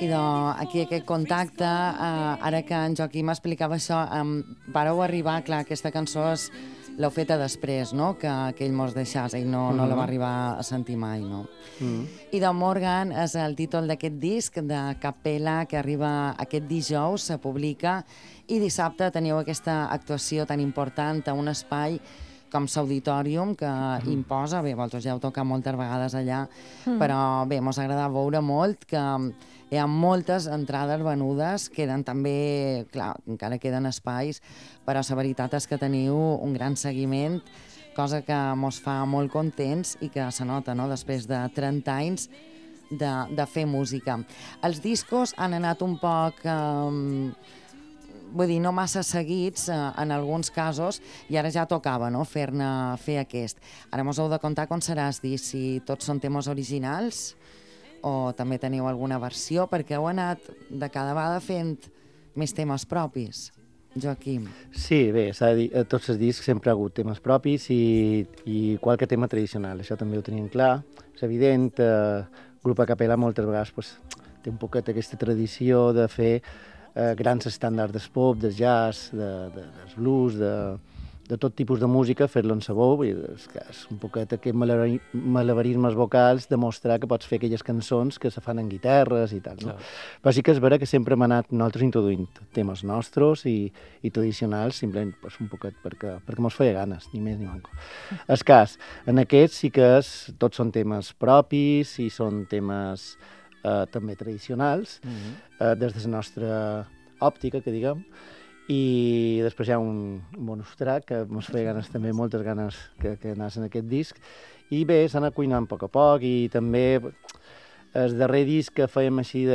I aquí aquest contacte, ara que en Joaquim explicava això, vareu arribar, clar, aquesta cançó l'heu feta després, no?, que ell mos deixàs, ell no la va arribar a sentir mai, no? I de Morgan és el títol d'aquest disc de Capella que arriba aquest dijous, se publica, i dissabte teniu aquesta actuació tan important a un espai com l'Auditorium, que imposa, bé, vosaltres ja heu tocat moltes vegades allà, però bé, mos agrada veure molt que hi ha moltes entrades venudes, queden també, clar, encara queden espais, però la veritat és que teniu un gran seguiment, cosa que mos fa molt contents i que se nota, no?, després de 30 anys de fer música. Els discos han anat un poc... vull dir, no massa seguits en alguns casos, i ara ja tocava, no?, fer aquest. Ara mos heu de contar com serà el disc, si tots són temes originals o també teniu alguna versió, perquè heu anat de cada vegada fent més temes propis, Joaquim. Sí, bé, s'ha de dir, a tots els discs sempre ha hagut temes propis i qualque tema tradicional, això també ho tenim clar. És evident, el grup a capella moltes vegades pues, té un poquet aquesta tradició de fer grans estàndards del pop, del jazz, del blues, de tot tipus de música, fer-lo en sa veu, i és un poquet aquest malabarismes vocals, demostrar que pots fer aquelles cançons que se fan en guitarres i tal, no? Però sí que és vera que sempre hem anat nosaltres introduint temes nostres i tradicionals, simplement pues, un poquet perquè mos feia ganes, ni més ni manco. El cas, en aquest sí que tots són temes propis i són temes també tradicionals, des de la nostra òptica, que diguem, i després hi ha un bonus track que mos feia ganes també, moltes ganes que anés en aquest disc, i bé, s'ha anat cuinant a poc, i també el darrer disc que fèiem així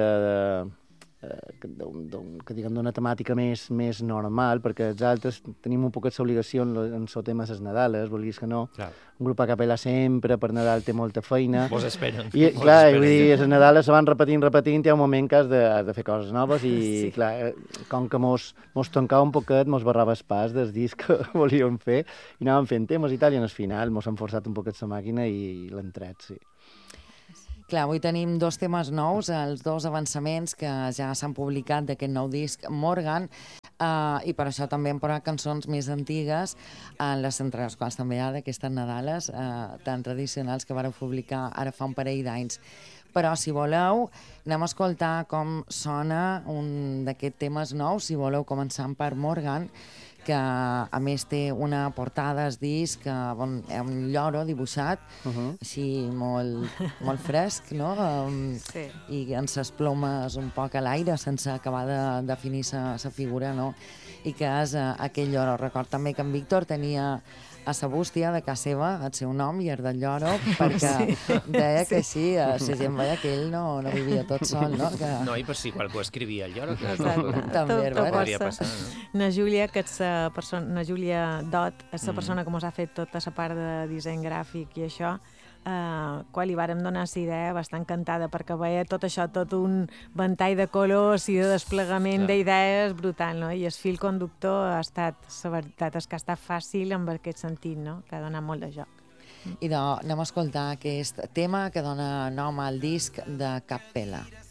que diguem d'una temàtica més normal, perquè els altres tenim un poquet l'obligació en el tema de les Nadales, vulguis que no. Clar. Un grup a capella sempre, per Nadal té molta feina. Vos esperen. I clar, vull dir, les Nadales se van repetint, hi ha un moment que has de fer coses noves i clar, com que mos tancava un poquet, mos barrava el pas del disc que volíem fer i anàvem fent temes i tal, i al final mos han forçat un poquet la màquina i l'hem tret, sí. Clar, avui tenim 2 temes nous, els 2 avançaments que ja s'han publicat d'aquest nou disc Morgan, i per això també hem posat cançons més antigues, entre les quals també hi ha d'aquestes Nadales tan tradicionals que vareu publicar ara fa un parell d'anys. Però, si voleu, anem a escoltar com sona un d'aquests temes nous, si voleu, començant per Morgan, que a més té una portada al disc, és un lloro dibuixat, així molt fresc, no? I amb les plomes un poc a l'aire, sense acabar de definir la figura, no? I que és aquell lloro. Record també que en Víctor tenia a la bústia de casa seva el seu nom i el del lloro, perquè deia que així la gent veia que ell no vivia tot sol, no? No, i per si qualcú escrivia el lloro, que també podria passar, no? Na Júlia, que és na Júlia Dot, és la persona que ens ha fet tota la part de disseny gràfic i això, quan li vàrem donar la idea va estar encantada perquè veia tot això, tot un ventall de colors i de desplegament d'idees brutal, no? I el fil conductor ha estat, la veritat és que ha estat fàcil en aquest sentit, no? Que ha donat molt de joc. I anem a escoltar aquest tema que dona nom al disc de Capella.